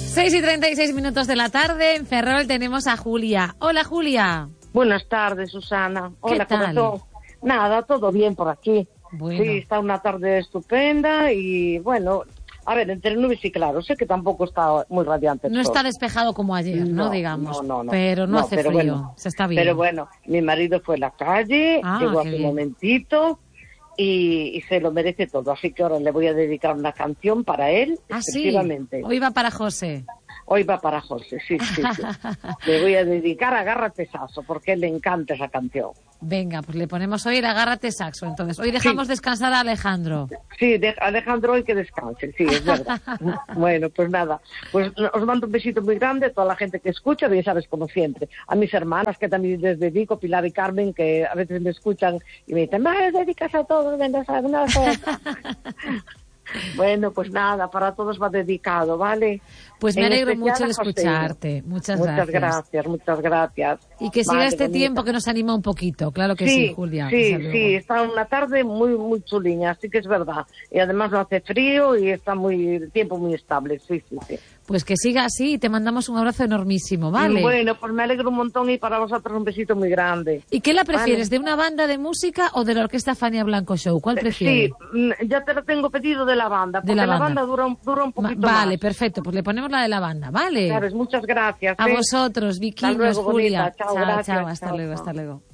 6:36 de la tarde, en Ferrol tenemos a Julia. Hola, Julia. Buenas tardes, Susana. Hola, ¿Qué tal? corazón. Nada, todo bien por aquí. Bueno. Sí, está una tarde estupenda y bueno, a ver, entre nubes y claro, sé que tampoco está muy radiante el No sol. está despejado como ayer, ¿no? Digamos. No. Pero no hace frío, bueno, se está bien. Pero bueno, mi marido fue a la calle, llegó hace un momentito y se lo merece todo. Así que ahora le voy a dedicar una canción para él, exclusivamente. Sí. Hoy va para José. Hoy va para José, sí. Le voy a dedicar a Agárrate Saxo, porque a él le encanta esa canción. Venga, pues le ponemos hoy el Agárrate Saxo. Entonces, hoy dejamos descansar a Alejandro. Sí, Alejandro hoy que descanse, sí, es verdad. Bueno, pues nada, pues os mando un besito muy grande a toda la gente que escucha, bien sabes, como siempre. A mis hermanas, que también les dedico, Pilar y Carmen, que a veces me escuchan y me dicen, me dedicas a todos, vengas a una cosa. Bueno, pues nada, para todos va dedicado, ¿vale? Pues me alegro mucho de escucharte. Muchas gracias. Y que siga este tiempo que nos anima un poquito, claro que sí, Julia. Sí, está una tarde muy chuliña, así que es verdad. Y además no hace frío y está el tiempo muy estable, sí. Pues que siga así y te mandamos un abrazo enormísimo, ¿vale? Bueno, pues me alegro un montón y para vosotros un besito muy grande. ¿Y qué la prefieres, de una banda de música o de la Orquesta Fania Blanco Show? ¿Cuál prefieres? Sí, ya te lo tengo pedido de la banda, porque la banda dura un poquito más. Vale, perfecto, pues le ponemos la de la banda, ¿vale? Sabes, muchas gracias. A vosotros, Vicky, Julia. Bonita. Chao, hasta luego.